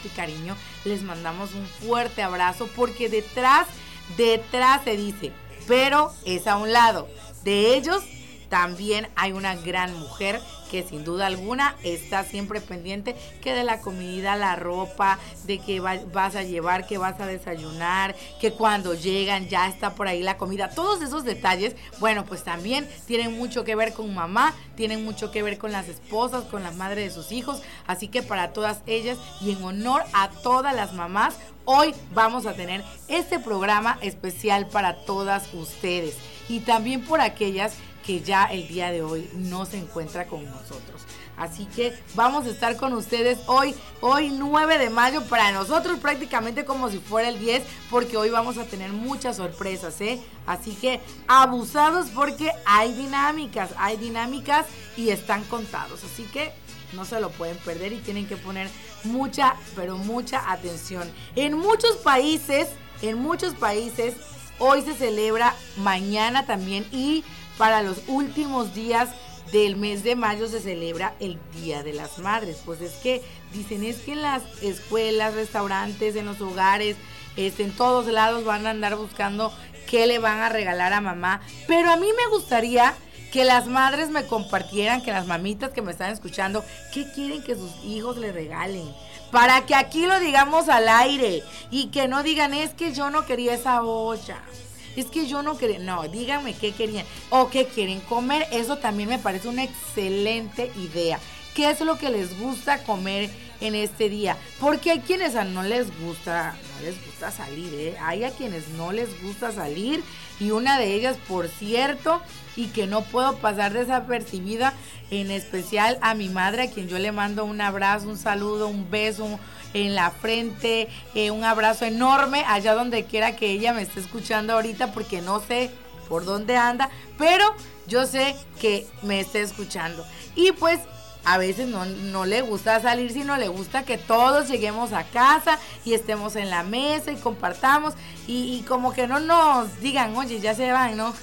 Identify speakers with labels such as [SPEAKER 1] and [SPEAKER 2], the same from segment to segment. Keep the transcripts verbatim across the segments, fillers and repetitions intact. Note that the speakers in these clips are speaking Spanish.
[SPEAKER 1] afecto y cariño, les mandamos un fuerte abrazo, porque detrás, detrás se dice, pero es a un lado de ellos, también hay una gran mujer que sin duda alguna está siempre pendiente que de la comida, la ropa, de que va, vas a llevar, que vas a desayunar, que cuando llegan ya está por ahí la comida. Todos esos detalles, bueno, pues también tienen mucho que ver con mamá, tienen mucho que ver con las esposas, con las madres de sus hijos. Así que para todas ellas y en honor a todas las mamás, hoy vamos a tener este programa especial para todas ustedes. Y también por aquellas que ya el día de hoy no se encuentra con nosotros. Así que vamos a estar con ustedes hoy, hoy nueve de mayo, para nosotros prácticamente como si fuera el diez, porque hoy vamos a tener muchas sorpresas, ¿eh? Así que abusados, porque hay dinámicas, hay dinámicas y están contados. Así que no se lo pueden perder y tienen que poner mucha, pero mucha atención. En muchos países, en muchos países, hoy se celebra, mañana también, y para los últimos días del mes de mayo se celebra el Día de las Madres. Pues es que dicen, es que en las escuelas, restaurantes, en los hogares, este, en todos lados van a andar buscando qué le van a regalar a mamá. Pero a mí me gustaría que las madres me compartieran, que las mamitas que me están escuchando, qué quieren que sus hijos le regalen, para que aquí lo digamos al aire y que no digan, es que yo no quería esa olla, es que yo no quería. No, díganme qué querían o qué quieren comer. Eso también me parece una excelente idea. ¿Qué es lo que les gusta comer en este día? Porque hay quienes a no les gusta, no les gusta salir, ¿eh? Hay a quienes no les gusta salir, y una de ellas, por cierto, y que no puedo pasar desapercibida, en especial a mi madre, a quien yo le mando un abrazo, un saludo, un beso en la frente, eh, un abrazo enorme allá donde quiera que ella me esté escuchando ahorita, porque no sé por dónde anda, pero yo sé que me esté escuchando. Y pues a veces no, no le gusta salir, sino le gusta que todos lleguemos a casa y estemos en la mesa y compartamos, y, y como que no nos digan, oye, ya se van, ¿no?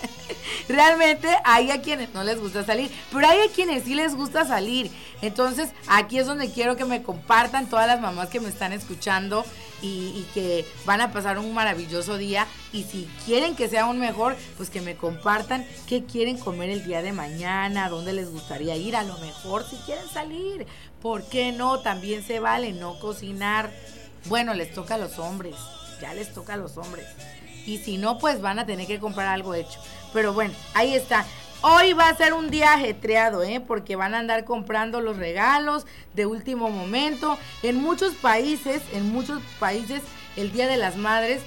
[SPEAKER 1] Realmente hay a quienes no les gusta salir, pero hay a quienes sí les gusta salir. Entonces aquí es donde quiero que me compartan todas las mamás que me están escuchando y, y que van a pasar un maravilloso día, y si quieren que sea un mejor, pues que me compartan qué quieren comer el día de mañana, dónde les gustaría ir. A lo mejor si quieren salir, ¿por qué no? También se vale no cocinar. Bueno, les toca a los hombres, ya les toca a los hombres, y si no, pues van a tener que comprar algo hecho. Pero bueno, ahí está. Hoy va a ser un día ajetreado, ¿eh? Porque van a andar comprando los regalos de último momento. En muchos países, en muchos países, el Día de las Madres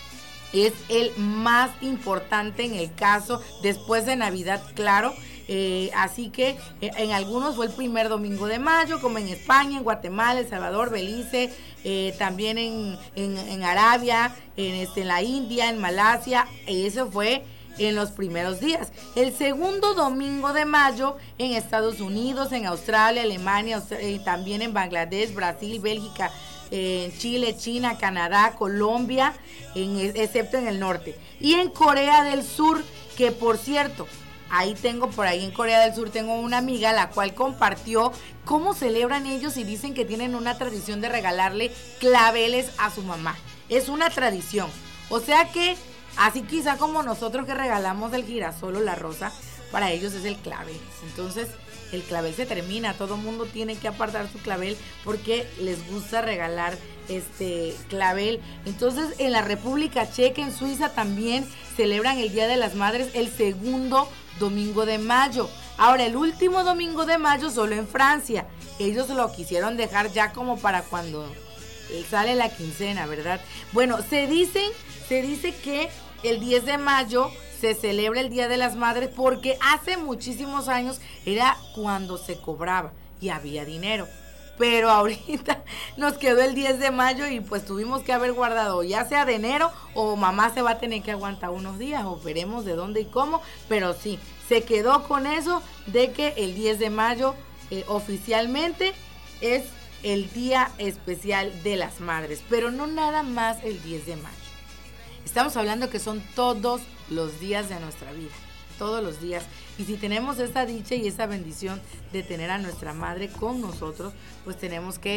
[SPEAKER 1] es el más importante en el caso, después de Navidad, claro. Eh, así que eh, en algunos fue el primer domingo de mayo, como en España, en Guatemala, El Salvador, Belice, eh, también en, en, en Arabia, en, este, en la India, en Malasia. Eso fue en los primeros días. El segundo domingo de mayo en Estados Unidos, en Australia, Alemania, y también en Bangladesh, Brasil, Bélgica, eh, Chile, China, Canadá, Colombia, en, excepto en el norte. Y en Corea del Sur, que por cierto, ahí tengo, por ahí en Corea del Sur tengo una amiga la cual compartió cómo celebran ellos, y dicen que tienen una tradición de regalarle claveles a su mamá. Es una tradición. O sea que así quizá como nosotros que regalamos el girasol o la rosa, para ellos es el clavel. Entonces el clavel se termina, todo el mundo tiene que apartar su clavel porque les gusta regalar este clavel. Entonces en la República Checa, en Suiza, también celebran el Día de las Madres el segundo domingo de mayo. Ahora el último domingo de mayo solo en Francia. Ellos lo quisieron dejar ya como para cuando sale la quincena, ¿verdad? Bueno, se dicen, se dice que el diez de mayo se celebra el Día de las Madres porque hace muchísimos años era cuando se cobraba y había dinero. Pero ahorita nos quedó el diez de mayo y pues tuvimos que haber guardado, ya sea de enero, o mamá se va a tener que aguantar unos días, o veremos de dónde y cómo. Pero sí, se quedó con eso de que el diez de mayo eh, oficialmente es el Día Especial de las Madres. Pero no nada más el diez de mayo. Estamos hablando que son todos los días de nuestra vida, todos los días. Y si tenemos esa dicha y esa bendición de tener a nuestra madre con nosotros, pues tenemos que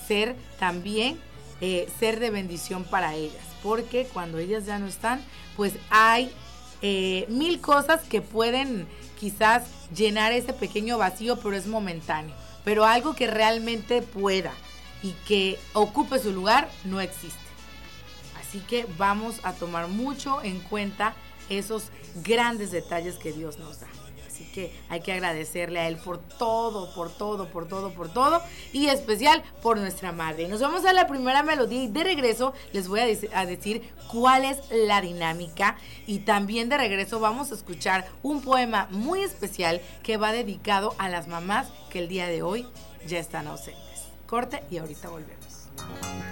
[SPEAKER 1] ser también, eh, ser de bendición para ellas, porque cuando ellas ya no están, pues hay eh, mil cosas que pueden quizás llenar ese pequeño vacío, pero es momentáneo. Pero algo que realmente pueda y que ocupe su lugar no existe. Así que vamos a tomar mucho en cuenta esos grandes detalles que Dios nos da. Así que hay que agradecerle a Él por todo, por todo, por todo, por todo, y especial por nuestra madre. Nos vamos a la primera melodía y de regreso les voy a, de- a decir cuál es la dinámica, y también de regreso vamos a escuchar un poema muy especial que va dedicado a las mamás que el día de hoy ya están ausentes. Corte y ahorita volvemos.